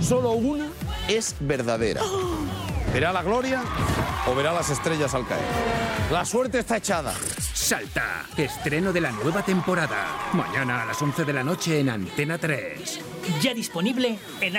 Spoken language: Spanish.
Solo una es verdadera. ¿Verá la gloria o verá las estrellas al caer? La suerte está echada. Salta, estreno de la nueva temporada. Mañana a las 11 de la noche en Antena 3. Ya disponible en